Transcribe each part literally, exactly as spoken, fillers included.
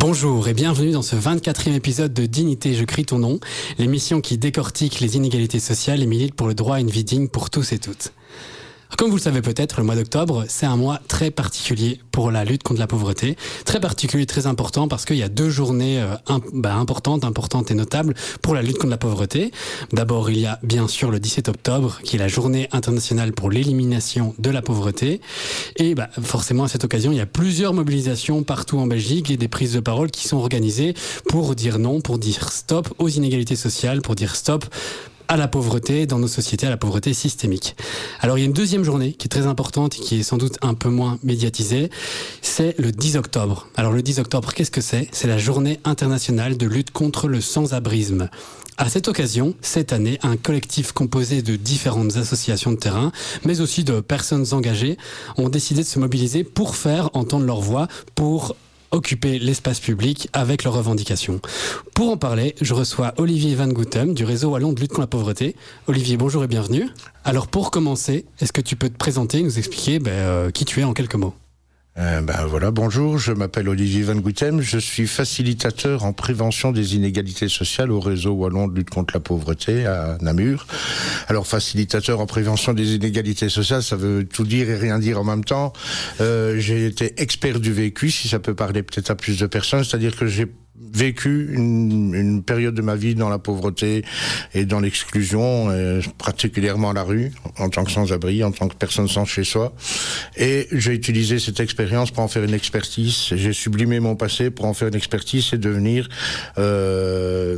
Bonjour et bienvenue dans ce vingt-quatrième épisode de Dignité, je crie ton nom, l'émission qui décortique les inégalités sociales et milite pour le droit à une vie digne pour tous et toutes. Comme vous le savez peut-être, le mois d'octobre, c'est un mois très particulier pour la lutte contre la pauvreté. Très particulier, très important, parce qu'il y a deux journées euh, imp- bah, importantes, importantes et notables pour la lutte contre la pauvreté. D'abord, il y a bien sûr le dix-sept octobre, qui est la journée internationale pour l'élimination de la pauvreté. Et bah, forcément, à cette occasion, il y a plusieurs mobilisations partout en Belgique et des prises de parole qui sont organisées pour dire non, pour dire stop aux inégalités sociales, pour dire stop à la pauvreté dans nos sociétés, à la pauvreté systémique. Alors il y a une deuxième journée qui est très importante et qui est sans doute un peu moins médiatisée, c'est le dix octobre. Alors le dix octobre, qu'est-ce que c'est ? C'est la journée internationale de lutte contre le sans-abrisme. À cette occasion, cette année, un collectif composé de différentes associations de terrain, mais aussi de personnes engagées, ont décidé de se mobiliser pour faire entendre leur voix, pour occuper l'espace public avec leurs revendications. Pour en parler, je reçois Olivier Van Goutem du réseau wallon de lutte contre la pauvreté. Olivier, bonjour et bienvenue. Alors pour commencer, est-ce que tu peux te présenter, nous expliquer ben, euh, qui tu es en quelques mots ? Euh, ben voilà, bonjour, je m'appelle Olivier Van Goutem, je suis facilitateur en prévention des inégalités sociales au réseau wallon de lutte contre la pauvreté à Namur. Alors facilitateur en prévention des inégalités sociales, ça veut tout dire et rien dire en même temps. Euh, j'ai été expert du vécu, si ça peut parler peut-être à plus de personnes, c'est-à-dire que j'ai vécu une, une période de ma vie dans la pauvreté et dans l'exclusion, euh, particulièrement à la rue, en tant que sans-abri, en tant que personne sans chez soi. Et j'ai utilisé cette expérience pour en faire une expertise. J'ai sublimé mon passé pour en faire une expertise et devenir euh,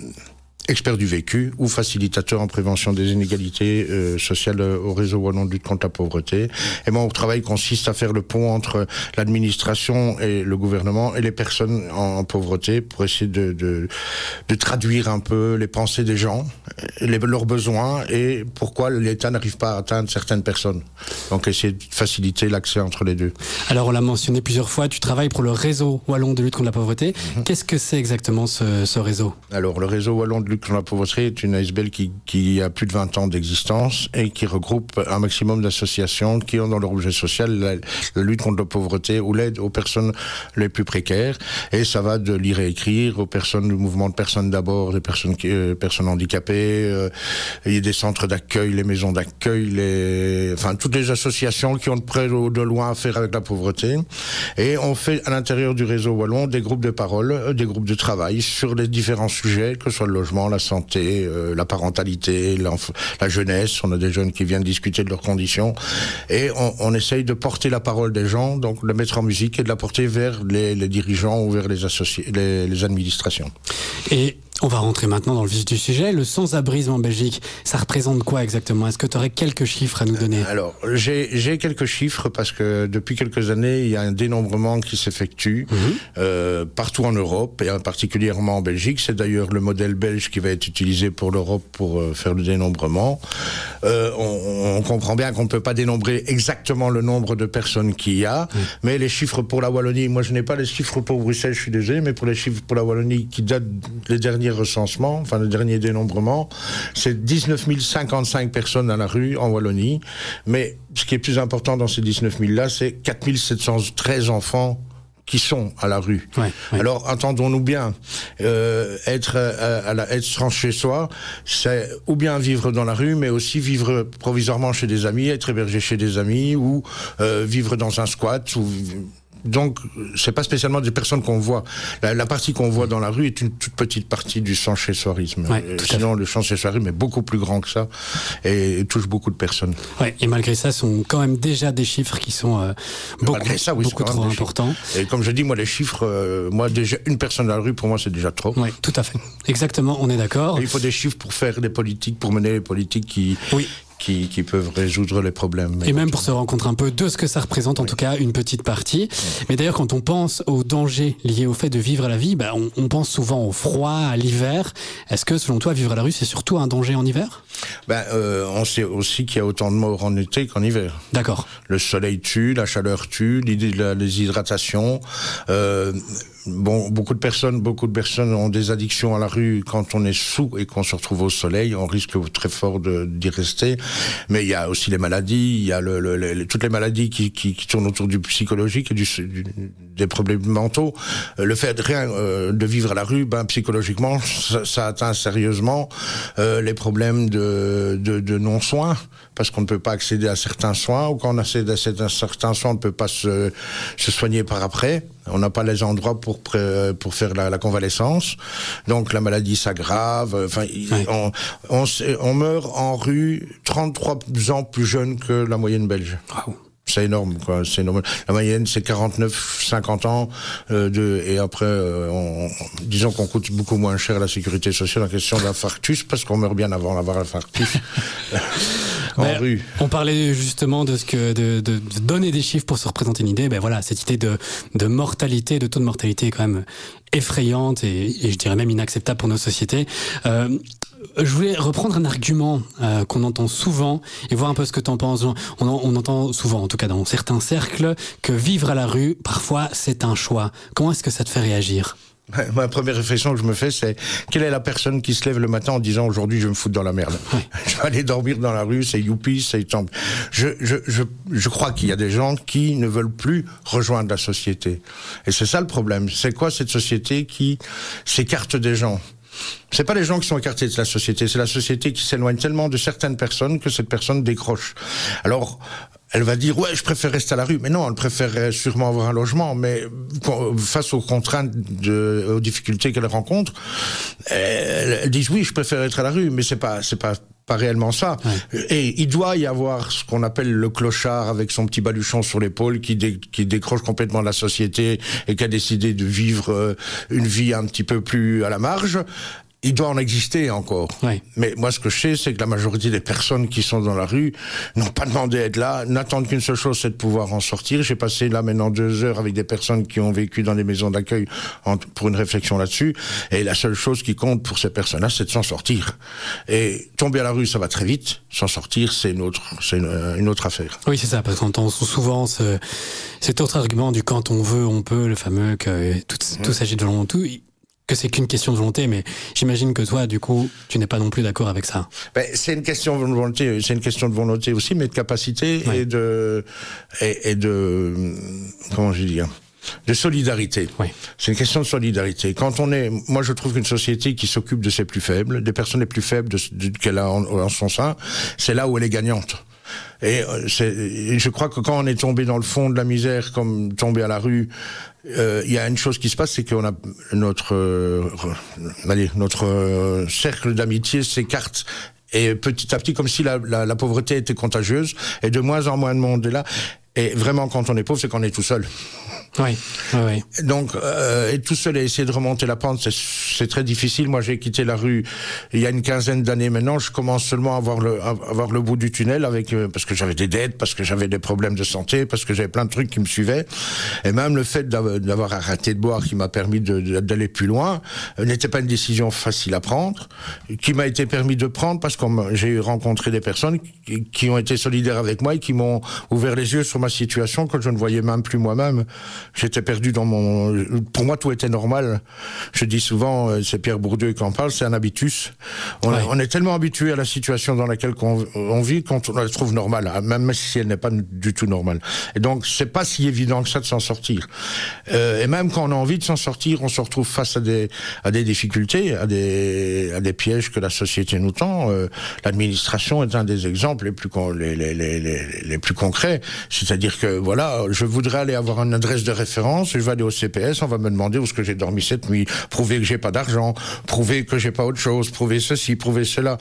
expert du vécu ou facilitateur en prévention des inégalités euh, sociales au réseau wallon de lutte contre la pauvreté. Et mon travail consiste à faire le pont entre l'administration et le gouvernement et les personnes en, en pauvreté pour essayer de, de, de traduire un peu les pensées des gens, les, leurs besoins et pourquoi l'État n'arrive pas à atteindre certaines personnes. Donc essayer de faciliter l'accès entre les deux. Alors on l'a mentionné plusieurs fois, tu travailles pour le réseau wallon de lutte contre la pauvreté. Mmh. Qu'est-ce que c'est exactement ce, ce réseau ? Alors le réseau wallon de lutte contre la pauvreté est une A S B L qui, qui a plus de vingt ans d'existence et qui regroupe un maximum d'associations qui ont dans leur objet social la, la lutte contre la pauvreté ou l'aide aux personnes les plus précaires. Et ça va de lire et écrire aux personnes, le mouvement de personnes d'abord, des personnes, euh, personnes handicapées. Euh, il y a des centres d'accueil, les maisons d'accueil, les, enfin toutes les associations qui ont de près ou de loin à faire avec la pauvreté. Et on fait à l'intérieur du réseau wallon des groupes de parole, euh, des groupes de travail sur les différents sujets, que ce soit le logement, la santé, euh, la parentalité, la jeunesse. On a des jeunes qui viennent discuter de leurs conditions et on, on essaye de porter la parole des gens, donc de la mettre en musique et de la porter vers les, les dirigeants ou vers les, associ- les, les administrations. Et on va rentrer maintenant dans le vif du sujet. Le sans-abrisme en Belgique, ça représente quoi exactement ? Est-ce que tu aurais quelques chiffres à nous donner ? Alors, j'ai, j'ai quelques chiffres parce que depuis quelques années, il y a un dénombrement qui s'effectue mmh. euh, partout en Europe et particulièrement en Belgique. C'est d'ailleurs le modèle belge qui va être utilisé pour l'Europe pour euh, faire le dénombrement. Euh, on, on comprend bien qu'on ne peut pas dénombrer exactement le nombre de personnes qu'il y a, mmh. mais les chiffres pour la Wallonie, moi je n'ai pas les chiffres pour Bruxelles, je suis désolé, mais pour les chiffres pour la Wallonie qui datent les derniers recensement, enfin le dernier dénombrement, c'est dix-neuf mille cinquante-cinq personnes à la rue en Wallonie. Mais ce qui est plus important dans ces dix-neuf mille là, c'est quatre mille sept cent treize enfants qui sont à la rue. Ouais, ouais. Alors, entendons-nous bien, euh, être, euh, à la, être chez soi, c'est ou bien vivre dans la rue, mais aussi vivre provisoirement chez des amis, être hébergé chez des amis, ou euh, vivre dans un squat, ou... Donc, c'est pas spécialement des personnes qu'on voit. La, la partie qu'on voit dans la rue est une toute petite partie du sans-chez-soirisme. Ouais, sinon, le sans-chez-soirisme est beaucoup plus grand que ça et, et touche beaucoup de personnes. Ouais, et malgré ça, ce sont quand même déjà des chiffres qui sont euh, beaucoup, ça, oui, beaucoup trop importants. Et comme je dis, moi, les chiffres, euh, moi, déjà, une personne dans la rue, pour moi, c'est déjà trop. Oui, tout à fait. Exactement, on est d'accord. Et il faut des chiffres pour faire des politiques, pour mener les politiques qui... Oui. Qui, qui peuvent résoudre les problèmes. Et même pour se rendre compte un peu de ce que ça représente, en oui. tout cas une petite partie. Oui. Mais d'ailleurs, quand on pense aux dangers liés au fait de vivre à la vie, bah, on, on pense souvent au froid, à l'hiver. Est-ce que, selon toi, vivre à la rue, c'est surtout un danger en hiver ? Ben, euh, on sait aussi qu'il y a autant de morts en été qu'en hiver. D'accord. Le soleil tue, la chaleur tue, l'hydratation. Euh, bon, beaucoup de personnes, beaucoup de personnes ont des addictions à la rue quand on est sous et qu'on se retrouve au soleil. On risque très fort de, d'y rester. Mais il y a aussi les maladies, il y a le, le, le, toutes les maladies qui, qui, qui tournent autour du psychologique et du, du, des problèmes mentaux. Le fait de rien, euh, de vivre à la rue, ben, psychologiquement, ça, ça atteint sérieusement euh, les problèmes de, de, de non-soins, parce qu'on ne peut pas accéder à certains soins, ou quand on accède à certains soins, on ne peut pas se, se soigner par après. On n'a pas les endroits pour pour faire la, la convalescence, donc la maladie s'aggrave. Enfin, oui. on, on on meurt en rue trente-trois ans plus jeune que la moyenne belge. Wow. C'est énorme, quoi. C'est énorme. La moyenne, c'est quarante-neuf, cinquante ans, euh, de, et après, euh, on, disons qu'on coûte beaucoup moins cher à la sécurité sociale en question d'infarctus, parce qu'on meurt bien avant d'avoir l'infarctus. en ben, rue. On parlait justement de ce que, de, de, de donner des chiffres pour se représenter une idée. Ben voilà, cette idée de, de mortalité, de taux de mortalité est quand même effrayante et, et je dirais même inacceptable pour nos sociétés. Euh, Je voulais reprendre un argument euh, qu'on entend souvent et voir un peu ce que tu en penses. On, on entend souvent, en tout cas dans certains cercles, que vivre à la rue, parfois, c'est un choix. Comment est-ce que ça te fait réagir ? Ma première réflexion que je me fais, c'est quelle est la personne qui se lève le matin en disant aujourd'hui je vais me foutre dans la merde. Ouais. Je vais aller dormir dans la rue, c'est youpi, c'est temple. Je, je, je, je crois qu'il y a des gens qui ne veulent plus rejoindre la société. Et c'est ça le problème. C'est quoi cette société qui s'écarte des gens ? C'est pas les gens qui sont écartés de la société, c'est la société qui s'éloigne tellement de certaines personnes que cette personne décroche. Alors, elle va dire, ouais, je préfère rester à la rue. Mais non, elle préférerait sûrement avoir un logement. Mais face aux contraintes, de, aux difficultés qu'elle rencontre, elle, elle dit, oui, je préfère être à la rue. Mais c'est pas, c'est pas, pas réellement ça. Ouais. Et il doit y avoir ce qu'on appelle le clochard avec son petit baluchon sur l'épaule qui, dé, qui décroche complètement de la société et qui a décidé de vivre une vie un petit peu plus à la marge. Il doit en exister encore. Ouais. Mais moi, ce que je sais, c'est que la majorité des personnes qui sont dans la rue n'ont pas demandé à être là, n'attendent qu'une seule chose, c'est de pouvoir en sortir. J'ai passé là maintenant deux heures avec des personnes qui ont vécu dans des maisons d'accueil en, pour une réflexion là-dessus. Et la seule chose qui compte pour ces personnes-là, c'est de s'en sortir. Et tomber à la rue, ça va très vite. S'en sortir, c'est une autre, c'est une, une autre affaire. Oui, c'est ça, parce qu'on entend souvent ce, cet autre argument du quand on veut, on peut, le fameux que tout, mmh. tout s'agit de volonté. Que c'est qu'une question de volonté, mais j'imagine que toi, du coup, tu n'es pas non plus d'accord avec ça. Ben, c'est une question de volonté, c'est une question de volonté aussi, mais de capacité ouais. et de et, et de comment je veux dire, de solidarité. Oui. C'est une question de solidarité. Quand on est, moi, je trouve qu'une société qui s'occupe de ses plus faibles, des personnes les plus faibles de, de, qu'elle a en, en son sein, c'est là où elle est gagnante. Et c'est, je crois que quand on est tombé dans le fond de la misère, comme tombé à la rue, il euh, y a une chose qui se passe, c'est qu'on a notre, euh, allez, notre euh, cercle d'amitié s'écarte. Et petit à petit, comme si la, la, la pauvreté était contagieuse, et de moins en moins de monde est là. Et vraiment, quand on est pauvre, c'est qu'on est tout seul. Oui, oui, oui. Donc, euh, être tout seul et essayer de remonter la pente, c'est, c'est très difficile. Moi, j'ai quitté la rue il y a une quinzaine d'années maintenant. Je commence seulement à voir le, à voir le bout du tunnel avec, euh, parce que j'avais des dettes, parce que j'avais des problèmes de santé, parce que j'avais plein de trucs qui me suivaient. Et même le fait d'avoir, d'avoir arrêté de boire qui m'a permis de, de, d'aller plus loin, euh, n'était pas une décision facile à prendre, qui m'a été permis de prendre parce que j'ai rencontré des personnes qui, qui ont été solidaires avec moi et qui m'ont ouvert les yeux sur ma situation que je ne voyais même plus moi-même. J'étais perdu dans mon... Pour moi, tout était normal. Je dis souvent, c'est Pierre Bourdieu qui en parle, c'est un habitus. On, ouais. on est tellement habitué à la situation dans laquelle on, on vit qu'on la trouve normale, même si elle n'est pas du tout normale. Et donc, c'est pas si évident que ça de s'en sortir. Euh, et même quand on a envie de s'en sortir, on se retrouve face à des, à des difficultés, à des, à des pièges que la société nous tend. Euh, l'administration est un des exemples les plus, les, les, les, les, les plus concrets. C'est-à-dire que, voilà, je voudrais aller avoir une adresse de référence, je vais aller au C P S, on va me demander où est-ce que j'ai dormi cette nuit, prouver que j'ai pas d'argent, prouver que j'ai pas autre chose, prouver ceci, prouver cela.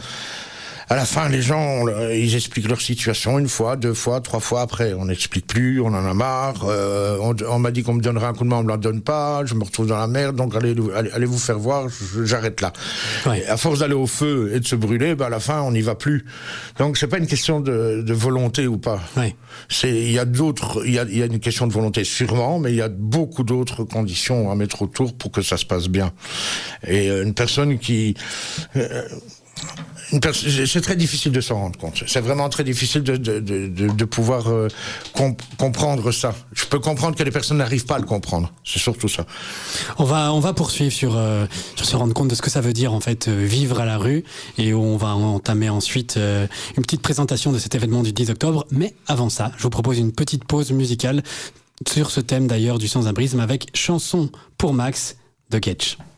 À la fin, les gens, ils expliquent leur situation une fois, deux fois, trois fois après. On n'explique plus, on en a marre. Euh, on, on m'a dit qu'on me donnerait un coup de main, on me la donne pas. Je me retrouve dans la merde, donc allez, allez, allez vous faire voir. J'arrête là. Ouais. À force d'aller au feu et de se brûler, ben à la fin, on n'y va plus. Donc c'est pas une question de, de volonté ou pas. Ouais. C'est, il y a d'autres, il y a, il y a une question de volonté sûrement, mais il y a beaucoup d'autres conditions à mettre autour pour que ça se passe bien. Et une personne qui euh, C'est très difficile de s'en rendre compte. C'est vraiment très difficile de, de, de, de pouvoir euh, comp- comprendre ça. Je peux comprendre que les personnes n'arrivent pas à le comprendre. C'est surtout ça. On va, on va poursuivre sur, euh, sur se rendre compte de ce que ça veut dire, en fait, euh, vivre à la rue. Et on va entamer ensuite euh, une petite présentation de cet événement du dix octobre. Mais avant ça, je vous propose une petite pause musicale sur ce thème d'ailleurs du sans-abrisme avec Chanson pour Max de Ketch.